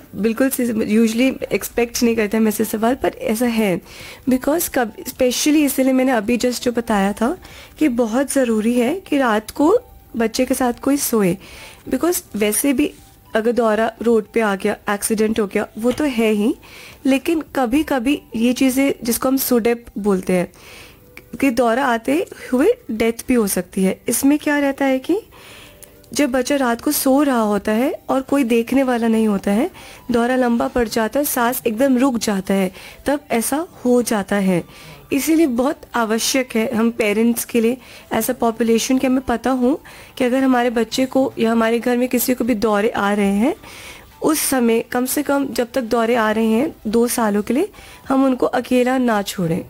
बिल्कुल usually expect नहीं करते हम ऐसे सवाल, पर ऐसा है बिकॉज कब स्पेशली इसलिए मैंने अभी जस्ट जो बताया था कि बहुत ज़रूरी है कि रात को बच्चे के साथ कोई सोए, बिकॉज वैसे भी अगर दौरा रोड पे आ गया, एक्सीडेंट हो गया, वो तो है ही, लेकिन कभी कभी ये चीज़ें जिसको हम सुडेप बोलते हैं कि दौरा आते हुए डेथ भी हो सकती है। इसमें क्या रहता है कि जब बच्चा रात को सो रहा होता है और कोई देखने वाला नहीं होता है, दौरा लंबा पड़ जाता है, सांस एकदम रुक जाता है, तब ऐसा हो जाता है। इसीलिए बहुत आवश्यक है हम पेरेंट्स के लिए, ऐसा पॉपुलेशन के हमें पता हो कि अगर हमारे बच्चे को या हमारे घर में किसी को भी दौरे आ रहे हैं, उस समय कम से कम जब तक दौरे आ रहे हैं 2 सालों के लिए, हम उनको अकेला ना छोड़ें।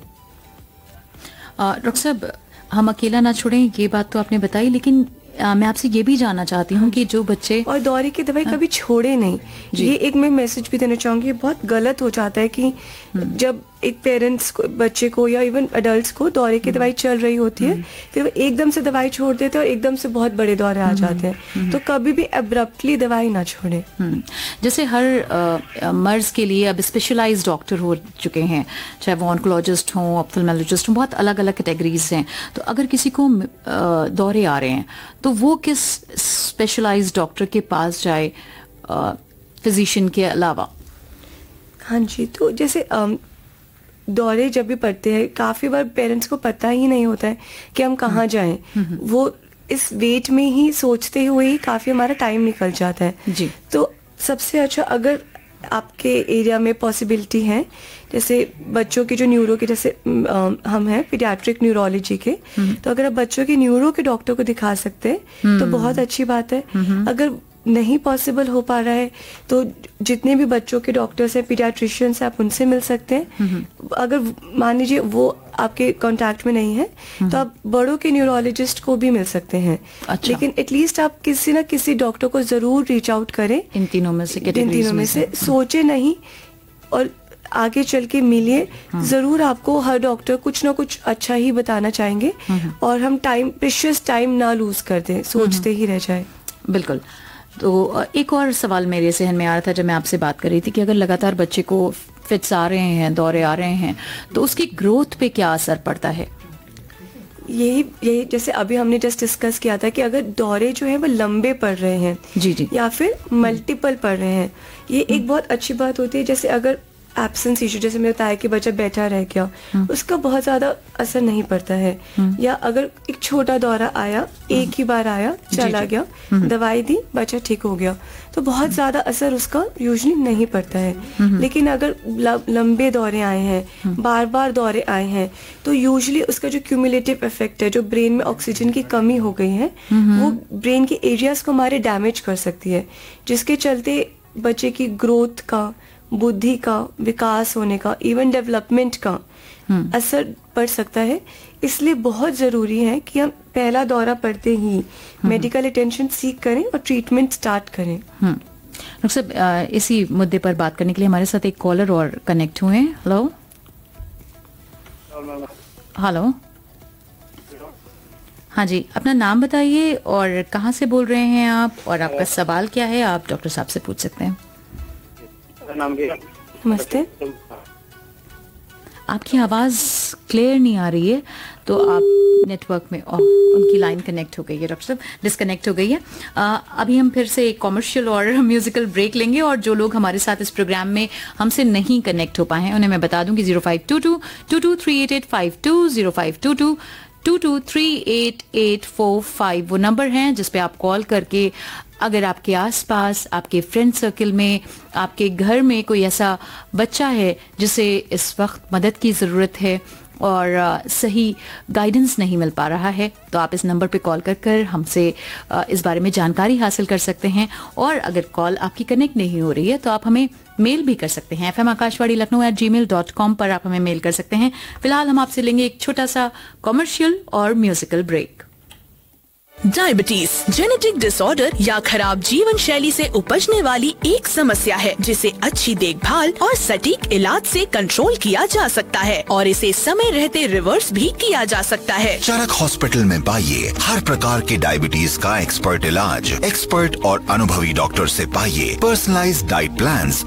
डॉक्टर साहब, हम अकेला ना छोड़ें, ये बात तो आपने बताई, लेकिन मैं आपसे ये भी जानना चाहती हूँ कि जो बच्चे और दौरे की दवाई कभी छोड़े नहीं, ये एक मैं मैसेज भी देना चाहूँगी। बहुत गलत हो जाता है कि जब एक पेरेंट्स को, बच्चे को या इवन अडल्ट्स को दौरे की दवाई चल रही होती है, फिर वो एकदम से दवाई छोड़ देते हैं और एकदम से बहुत बड़े दौरे आ जाते हैं। तो कभी भी अब्रप्टली दवाई ना छोड़े। जैसे हर मर्ज के लिए अब स्पेशलाइज्ड डॉक्टर हो चुके हैं, चाहे वो ऑन्कोलॉजिस्ट हों, ऑप्थेल्मोलॉजिस्ट हों, बहुत अलग अलग कैटेगरीज हैं। तो अगर किसी को दौरे आ रहे हैं तो वो किस स्पेशलाइज्ड डॉक्टर के पास जाए फिजिशियन के अलावा? हाँ जी, तो जैसे दौरे जब भी पड़ते हैं, काफ़ी बार पेरेंट्स को पता ही नहीं होता है कि हम कहाँ जाएं। वो इस वेट में ही सोचते हुए ही काफ़ी हमारा टाइम निकल जाता है जी। तो सबसे अच्छा, अगर आपके एरिया में पॉसिबिलिटी है, जैसे बच्चों की जो न्यूरो के, जैसे हम हैं पीडियाट्रिक न्यूरोलॉजी के, तो अगर आप बच्चों के न्यूरो के डॉक्टर को दिखा सकते हैं तो बहुत अच्छी बात है। अगर नहीं पॉसिबल हो पा रहा है तो जितने भी बच्चों के डॉक्टर्स हैं, पीडियाट्रिशियंस हैं, आप उनसे मिल सकते हैं। अगर मान लीजिए वो आपके कांटेक्ट में नहीं है तो आप बड़ों के न्यूरोलॉजिस्ट को भी मिल सकते हैं। अच्छा। लेकिन एटलीस्ट आप किसी ना किसी डॉक्टर को जरूर रीच आउट करें। इन तीनों में से सोचे नहीं और आगे चल के मिलिए। जरूर आपको हर डॉक्टर कुछ ना कुछ अच्छा ही बताना चाहेंगे और हम प्रेशियस टाइम ना लूज कर दें, सोचते ही रह जाए। बिल्कुल। तो एक और सवाल मेरे जहन में आ रहा था जब मैं आपसे बात कर रही थी कि अगर लगातार बच्चे को फिट्स आ रहे हैं, दौरे आ रहे हैं, तो उसकी ग्रोथ पे क्या असर पड़ता है? यही जैसे अभी हमने जस्ट डिस्कस किया था कि अगर दौरे जो है वो लंबे पड़ रहे हैं जी या फिर मल्टीपल पड़ रहे हैं, ये एक बहुत अच्छी बात होती है। जैसे अगर एब्सेंस इशू, जैसे मैंने बताया कि बच्चा बैठा रह गया, उसका बहुत ज़्यादा असर नहीं पड़ता है। या अगर एक छोटा दौरा आया, एक ही बार आया, चला गया, दवाई दी, बच्चा ठीक हो गया, तो बहुत ज़्यादा असर उसका यूजुअली नहीं पड़ता है। लेकिन अगर लंबे दौरे आए हैं, बार बार दौरे आए हैं, तो यूजुअली उसका जो क्यूमुलेटिव इफेक्ट है, जो ब्रेन में ऑक्सीजन की कमी हो गई है, वो ब्रेन के एरियाज को हमारे डैमेज कर सकती है, जिसके चलते बच्चे की ग्रोथ का, बुद्धि का, विकास होने का, इवन डेवलपमेंट का असर पड़ सकता है। इसलिए बहुत ज़रूरी है कि हम पहला दौरा पड़ते ही मेडिकल अटेंशन सीख करें और ट्रीटमेंट स्टार्ट करें। डॉक्टर साहब, इसी मुद्दे पर बात करने के लिए हमारे साथ एक कॉलर और कनेक्ट हुए हैं। हेलो। हाँ जी, अपना नाम बताइए और कहाँ से बोल रहे हैं आप, और आपका सवाल क्या है, आप डॉक्टर साहब से पूछ सकते हैं। नमस्ते। आपकी आवाज क्लियर नहीं आ रही है, तो आप नेटवर्क में, उनकी लाइन कनेक्ट हो गई है, डॉक्टर साहब डिस्कनेक्ट हो गई है। अभी हम फिर से एक कॉमर्शियल और म्यूजिकल ब्रेक लेंगे, और जो लोग हमारे साथ इस प्रोग्राम में हमसे नहीं कनेक्ट हो पाए हैं उन्हें मैं बता दूं कि 0522223852, 0522223845 वो नंबर हैं जिस पे आप कॉल करके अगर आपके आसपास, आपके फ्रेंड सर्कल में, आपके घर में कोई ऐसा बच्चा है जिसे इस वक्त मदद की ज़रूरत है और सही गाइडेंस नहीं मिल पा रहा है, तो आप इस नंबर पे कॉल कर हमसे इस बारे में जानकारी हासिल कर सकते हैं। और अगर कॉल आपकी कनेक्ट नहीं हो रही है तो आप हमें मेल भी कर सकते हैं। fmakashwari.lakhnaw@gmail.com पर आप हमें मेल कर सकते हैं। फिलहाल हम आपसे लेंगे एक छोटा सा कॉमर्शियल और musical break. Diabetes genetic disorder या खराब जीवन शैली से उपजने वाली एक समस्या है जिसे अच्छी देखभाल और सटीक इलाज से कंट्रोल किया जा सकता है और इसे समय रहते रिवर्स भी किया जा सकता है। चरक हॉस्पिटल में पाइए हर प्रकार के डायबिटीज का एक्सपर्ट इलाज, एक्सपर्ट और अनुभवी डॉक्टर से पाइए पर्सनलाइज्ड डाइट प्लान्स